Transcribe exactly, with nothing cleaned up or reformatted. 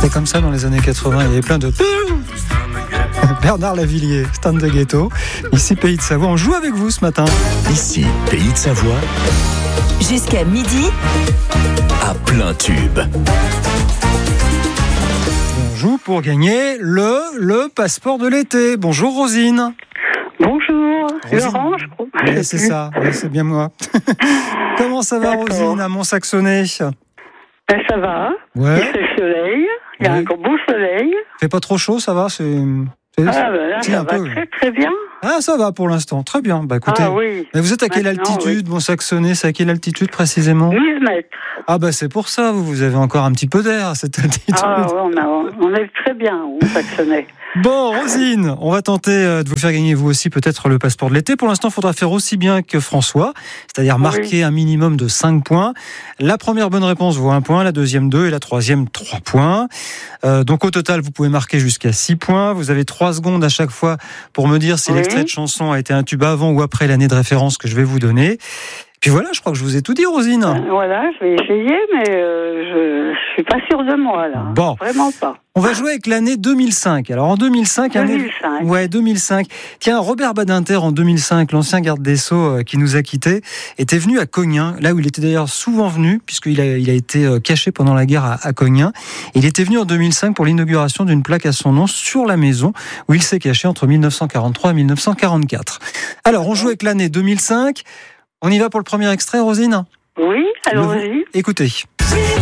chantait comme ça dans les années quatre-vingts. Il y avait plein de... Bernard Lavilliers, Stand de Ghetto. Ici, Pays de Savoie. On joue avec vous ce matin. Ici, Pays de Savoie. Jusqu'à midi. À plein tube. On joue pour gagner le, le passeport de l'été. Bonjour Rosine. Bonjour, Rosine. Laurent, je crois. Oui, c'est ça, oui, c'est bien moi. Comment ça va, D'accord. Rosine, à Mont-Saxonnet? Ben, ça va, Ouais. il fait le soleil, il y a Oui. un gros beau soleil. Fait pas trop chaud, ça va? C'est, c'est... Ah ben là, Si, ça un va peu. très très bien. Ah, ça va pour l'instant, très bien. Bah écoutez, Ah oui, mais vous êtes à quelle Maintenant, altitude, Mont-Saxonnet? C'est à quelle altitude précisément? mille mètres. Ah bah c'est pour ça, vous, vous avez encore un petit peu d'air à cette altitude. Ah ouais, on, a, on est très bien au Saxonnet. Bon, Rosine, on va tenter euh, de vous faire gagner vous aussi peut-être le passeport de l'été. Pour l'instant, il faudra faire aussi bien que François, c'est-à-dire marquer Oui. un minimum de cinq points. La première bonne réponse vaut un point, la deuxième deux et la troisième trois points. Euh, donc au total, vous pouvez marquer jusqu'à six points. Vous avez trois secondes à chaque fois pour me dire si Oui. l'extrait de chanson a été un tube avant ou après l'année de référence que je vais vous donner. Puis voilà, je crois que je vous ai tout dit, Rosine. Euh, Voilà, je vais essayer, mais euh, je, je suis pas sûre de moi là. Bon. Vraiment pas. On va jouer avec l'année deux mille cinq. Alors en deux mille cinq, deux mille année... cinq. Ouais, deux mille cinq. Tiens, Robert Badinter en deux mille cinq, l'ancien garde des Sceaux euh, qui nous a quittés, était venu à Cognin, là où il était d'ailleurs souvent venu, puisqu'il a, il a été euh, caché pendant la guerre à, à Cognin. Il était venu en deux mille cinq pour l'inauguration d'une plaque à son nom sur la maison où il s'est caché entre mille neuf cent quarante-trois et mille neuf cent quarante-quatre. Alors, on joue avec l'année deux mille cinq. On y va pour le premier extrait, Rosine? Oui, allons-y. Écoutez.